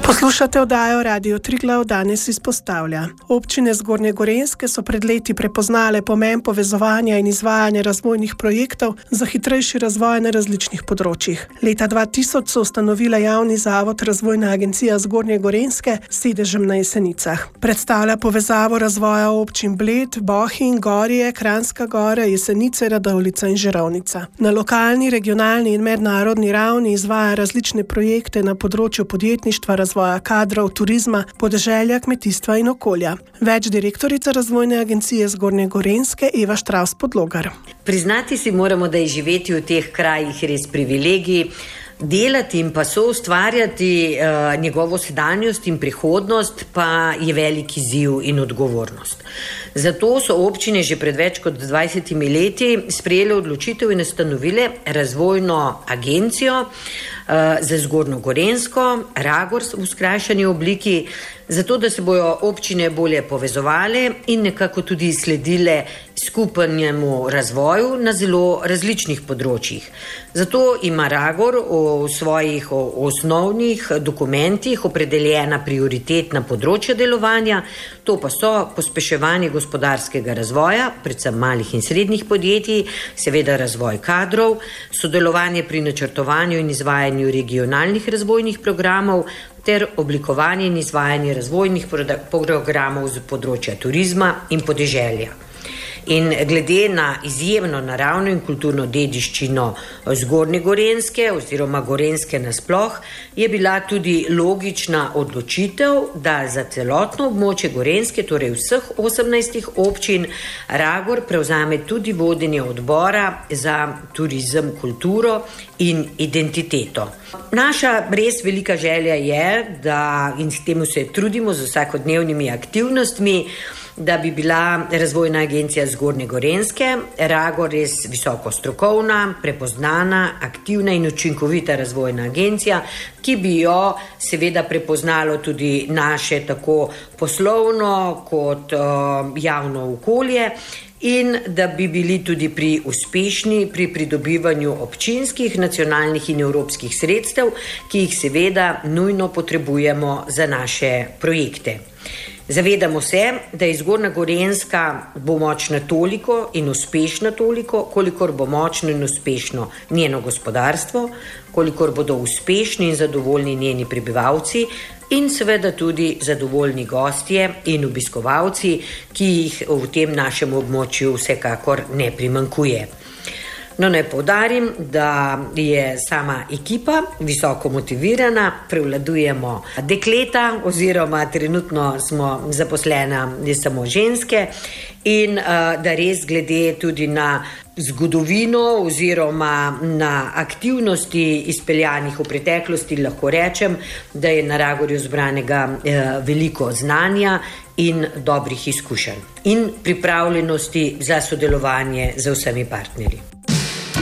Poslušate oddajo Radio Triglav, danes izpostavlja. Občine Zgornje Gorenjske so pred leti prepoznale pomen povezovanja in izvajanja razvojnih projektov za hitrejši razvoj na različnih področjih. Leta 2000 so ustanovila javni zavod Razvojna agencija Zgornje Gorenjske s sedežem na Jesenicah. Predstavlja povezavo razvoja občin Bled, Bohinj, Gorje, Kranjska Gora, Jesenice, Radovljica in Žirovnica. Na lokalni, regionalni in mednarodni ravni izvaja različne projekte na področju podjetništva, razvoja kadrov, turizma, podeželja, kmetijstva in okolja. Več direktorica Razvojne agencije Zgornje Gorenjske Eva Štravs-Podlogar. Priznati si moramo, da je živeti v teh krajih res privilegij, delati in pa soustvarjati njegovo sedanjost in prihodnost pa je velik izziv in odgovornost. Zato so občine že pred več kot 20 leti sprejele odločitev in ustanovile Razvojno agencijo za Zgornjo Gorenjsko, Ragor v skrajšani obliki, zato da se bojo občine bolje povezovale in nekako tudi sledile skupnemu razvoju na zelo različnih področjih. Zato ima Ragor v svojih osnovnih dokumentih opredeljena prioritetna področja delovanja, to pa so pospeševanje gospodarskega razvoja, predvsem malih in srednjih podjetij, seveda razvoj kadrov, sodelovanje pri načrtovanju in izvajanju regionalnih razvojnih programov ter oblikovanje in izvajanje razvojnih programov z področja turizma in podeželja. In glede na izjemno naravno in kulturno dediščino Zgornje Gorenjske oziroma Gorenjske nasploh je bila tudi logična odločitev, da za celotno območje Gorenjske, torej vseh 18 občin, Ragor prevzame tudi vodenje odbora za turizem, kulturo in identiteto. Naša res velika želja je, da, in s temu se trudimo z vsakodnevnimi aktivnostmi, da bi bila Razvojna agencija Zgornje Gorenjske, Ragor res visoko strokovna, prepoznana, aktivna in učinkovita razvojna agencija, ki bi jo seveda prepoznalo tudi naše tako poslovno kot javno okolje in da bi bili tudi uspešni pri pridobivanju občinskih, nacionalnih in evropskih sredstev, ki jih seveda nujno potrebujemo za naše projekte. Zavedamo se, da je Zgornja Gorenjska bo močna toliko in uspešna toliko, kolikor bo močno in uspešno njeno gospodarstvo, kolikor bodo uspešni in zadovoljni njeni prebivalci in seveda tudi zadovoljni gostje in obiskovalci, ki jih v tem našem območju vsekakor ne primanjkuje. No, naj poudarim, da je sama ekipa visoko motivirana, prevladujemo dekleta oziroma trenutno smo zaposlena samo ženske in da res glede tudi na zgodovino oziroma na aktivnosti izpeljanih v preteklosti lahko rečem, da je na Ragorju zbranega veliko znanja in dobrih izkušenj in pripravljenosti za sodelovanje z vsemi partnerji.